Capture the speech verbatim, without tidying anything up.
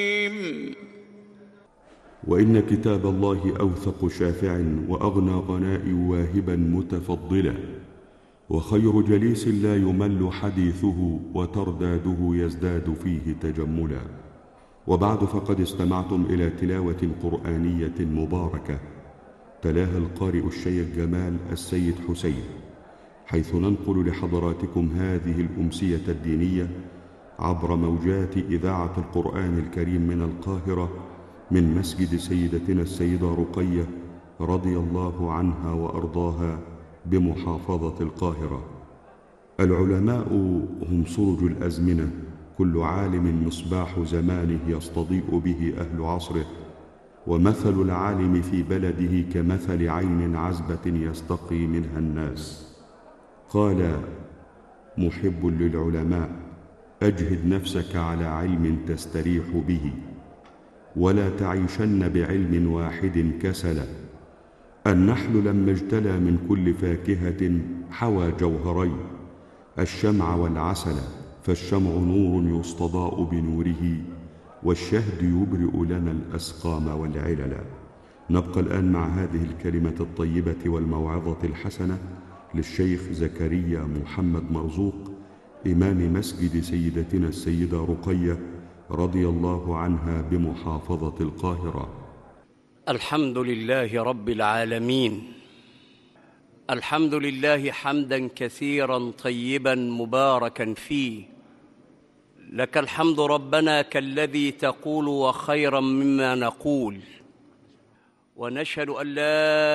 وإن كتاب الله أوثق شافع وأغنى غناء واهبا متفضلا، وخير جليس لا يمل حديثه وترداده يزداد فيه تجملا. وبعد، فقد استمعتم إلى تلاوة قرآنية مباركة تلاها القارئ الشيخ جمال السيد حسين، حيث ننقل لحضراتكم هذه الأمسية الدينية عبر موجات إذاعة القرآن الكريم من القاهرة، من مسجد سيدتنا السيدة رقية رضي الله عنها وأرضاها بمحافظة القاهرة. العلماء هم سرج الأزمنة، كل عالم مصباح زمانه يستضيء به أهل عصره، ومثل العالم في بلده كمثل عين عذبة يستقي منها الناس. قال محب للعلماء: أجهد نفسك على علم تستريح به، ولا تعيشن بعلم واحد كسلا. النحل لما اجتلى من كل فاكهة حوى جوهرين، الشمع والعسل، فالشمع نور يستضاء بنوره، والشهد يبرئ لنا الأسقام والعللا. نبقى الآن مع هذه الكلمة الطيبة والموعظة الحسنة للشيخ زكريا محمد مرزوق، إمام مسجد سيدتنا السيدة رقية رضي الله عنها بمحافظة القاهرة. الحمد لله رب العالمين، الحمد لله حمداً كثيراً طيباً مباركاً فيه. لك الحمد ربنا كالذي تقول وخيراً مما نقول، ونشهد أن لا